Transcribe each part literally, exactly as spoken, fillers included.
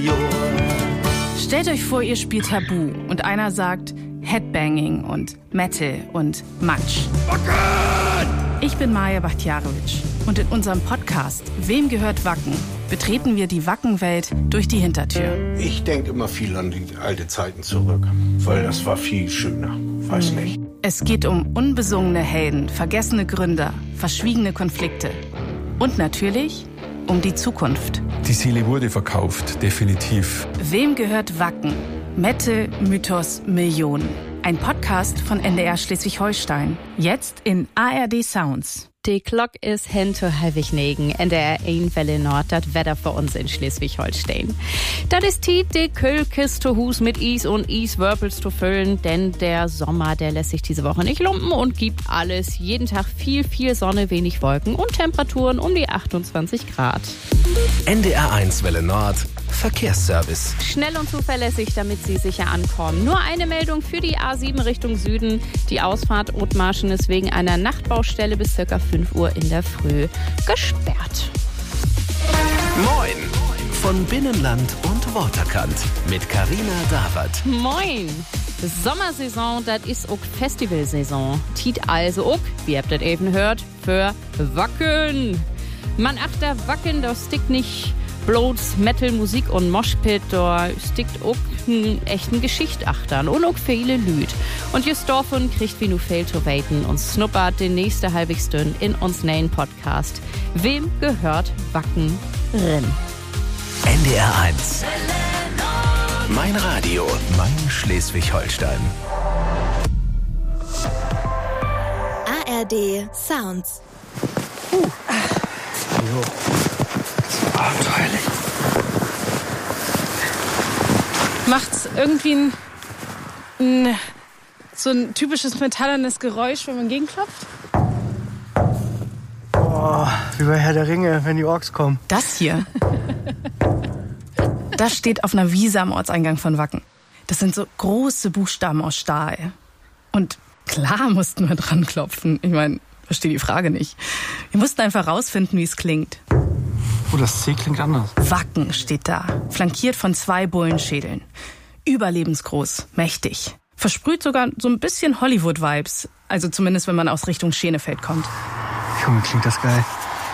Stellt euch vor, ihr spielt Tabu und einer sagt Headbanging und Metal und Matsch. Ich bin Maja Bachtjarowitsch und in unserem Podcast Wem gehört Wacken? Betreten wir die Wackenwelt durch die Hintertür. Ich denke immer viel an die alten Zeiten zurück, weil das war viel schöner. Weiß nicht. Es geht um unbesungene Helden, vergessene Gründer, verschwiegene Konflikte und natürlich um die Zukunft. Die Seele wurde verkauft, definitiv. Wem gehört Wacken? Metal, Mythos, Millionen. Ein Podcast von N D R Schleswig-Holstein. Jetzt in A R D Sounds. Die Glock ist hinter Halbwignegen, N D R ein Welle Nord, das Wetter für uns in Schleswig-Holstein. Das ist Tiet, die Kühlkiste Hus mit Eis und Eiswürpels zu füllen, denn der Sommer, der lässt sich diese Woche nicht lumpen und gibt alles. Jeden Tag viel, viel Sonne, wenig Wolken und Temperaturen um die achtundzwanzig Grad. N D R eins Welle Nord, Verkehrsservice. Schnell und zuverlässig, damit Sie sicher ankommen. Nur eine Meldung für die A sieben Richtung Süden. Die Ausfahrt Othmarschen ist wegen einer Nachtbaustelle bis circa fünf Uhr in der Früh gesperrt. Moin von Binnenland und Waterkant mit Carina Dawert. Moin! Sommersaison, das ist auch Festivalsaison. Tiet also auch, wie habt ihr das eben gehört, für Wacken. Man achter Wacken, das stickt nicht bloß Metal, Musik und Moshpit, da stickt auch einen echten Geschichtachtern und auch viele Lüd. Und just davon kriegt wie nu viel zu weiten und snuppert den nächste halbigstün in uns neuen Podcast. Wem gehört Wacken rin? N D R eins. Mein Radio, mein Schleswig-Holstein. A R D Sounds. Uh. Hallo. Abenteuerlich. Macht's irgendwie ein, ein so ein typisches metallernes Geräusch, wenn man gegenklopft? Oh, wie bei Herr der Ringe, wenn die Orks kommen. Das hier, das steht auf einer Wiese am Ortseingang von Wacken. Das sind so große Buchstaben aus Stahl. Und klar mussten wir dran klopfen. Ich meine, verstehe die Frage nicht. Wir mussten einfach rausfinden, wie es klingt. Oh, das C klingt anders. Wacken steht da, flankiert von zwei Bullenschädeln. Überlebensgroß, mächtig. Versprüht sogar so ein bisschen Hollywood-Vibes. Also zumindest, wenn man aus Richtung Schenefeld kommt. Junge, klingt das geil.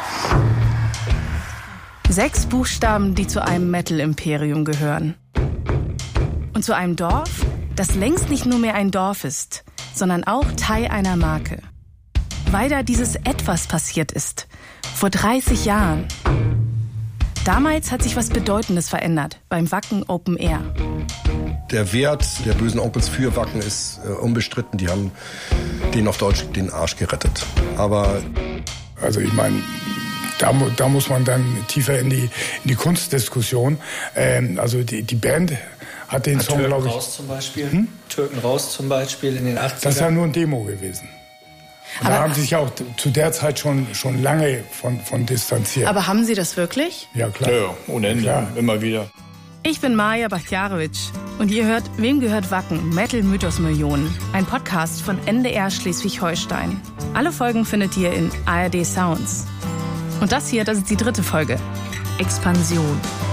Sechs Buchstaben, die zu einem Metal-Imperium gehören. Und zu einem Dorf, das längst nicht nur mehr ein Dorf ist, sondern auch Teil einer Marke. Weil da dieses Etwas passiert ist. Vor dreißig Jahren. Damals hat sich was Bedeutendes verändert beim Wacken Open Air. Der Wert der bösen Onkels für Wacken ist äh, unbestritten. Die haben denen auf Deutsch den Arsch gerettet. Aber also ich meine, da, da muss man dann tiefer in die, in die Kunstdiskussion. Ähm, also die, die Band hat den ja, Song, glaube ich... Türken raus zum Beispiel. Hm? Türken raus zum Beispiel in den achtzigern. Das ist ja nur ein Demo gewesen. Und da haben sie sich auch zu der Zeit schon, schon lange von, von distanziert. Aber haben sie das wirklich? Ja, klar. Ja, unendlich, klar. Immer wieder. Ich bin Maja Bachtjarowitsch und ihr hört Wem gehört Wacken? Metal Mythos Millionen. Ein Podcast von N D R Schleswig-Holstein. Alle Folgen findet ihr in A R D Sounds. Und das hier, das ist die dritte Folge. Expansion.